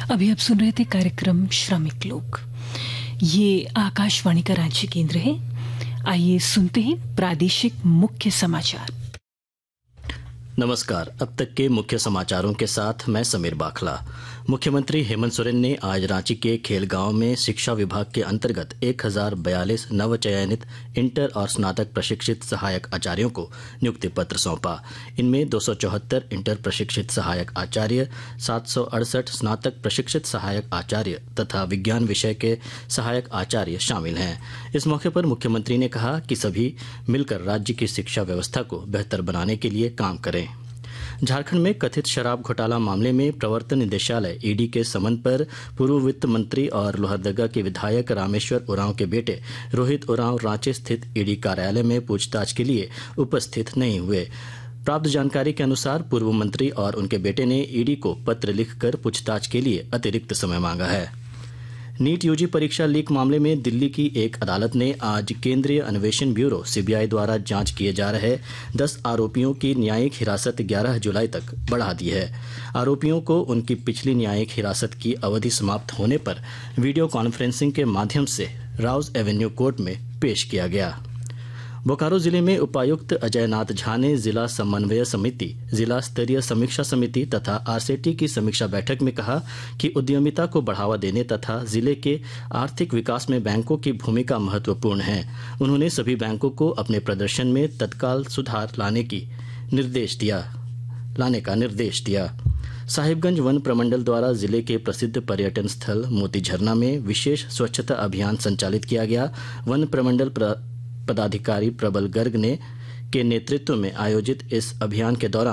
अभी आप सुन रहे थे कार्यक्रम श्रमिक लोग। ये आकाशवाणी का रांची केंद्र है। आइए सुनते हैं प्रादेशिक मुख्य समाचार। नमस्कार। अब तक के मुख्य समाचारों के साथ मैं समीर बाखला। मुख्यमंत्री हेमंत सोरेन ने आज रांची के खेलगांव में शिक्षा विभाग के अंतर्गत 1042 नवचयनित इंटर और स्नातक प्रशिक्षित सहायक आचार्यों को नियुक्ति पत्र सौंपा। इनमें 274 इंटर प्रशिक्षित सहायक आचार्य, 768 स्नातक प्रशिक्षित सहायक आचार्य तथा विज्ञान विषय के सहायक आचार्य शामिल हैं। इस मौके पर मुख्यमंत्री ने कहा कि सभी मिलकर राज्य की शिक्षा व्यवस्था को बेहतर बनाने के लिए काम करें। झारखंड में कथित शराब घोटाला मामले में प्रवर्तन निदेशालय ईडी के समन पर पूर्व वित्त मंत्री और लोहरदगा के विधायक रामेश्वर उरांव के बेटे रोहित उरांव रांची स्थित ईडी कार्यालय में पूछताछ के लिए उपस्थित नहीं हुए। प्राप्त जानकारी के अनुसार पूर्व मंत्री और उनके बेटे ने ईडी को पत्र लिखकर पूछताछ के लिए अतिरिक्त समय मांगा है। नीट यूजी परीक्षा लीक मामले में दिल्ली की एक अदालत ने आज केंद्रीय अन्वेषण ब्यूरो सीबीआई द्वारा जांच किए जा रहे 10 आरोपियों की न्यायिक हिरासत 11 जुलाई तक बढ़ा दी है। आरोपियों को उनकी पिछली न्यायिक हिरासत की अवधि समाप्त होने पर वीडियो कॉन्फ्रेंसिंग के माध्यम से राउज एवेन्यू कोर्ट में पेश किया गया। बोकारो जिले में उपायुक्त अजय नाथ झा ने जिला समन्वय समिति, जिला स्तरीय समीक्षा समिति तथा आरसेटी की समीक्षा बैठक में कहा कि उद्यमिता को बढ़ावा देने तथा जिले के आर्थिक विकास में बैंकों की भूमिका महत्वपूर्ण है। उन्होंने सभी बैंकों को अपने प्रदर्शन में तत्काल सुधार लाने का निर्देश दिया। साहिबगंज वन प्रमंडल द्वारा जिले के प्रसिद्ध पर्यटन स्थल मोती झरना में विशेष स्वच्छता अभियान संचालित किया गया। वन प्रमंडल पदाधिकारी प्रबल गर्ग के नेतृत्व में आयोजित इस अभियान के दौरान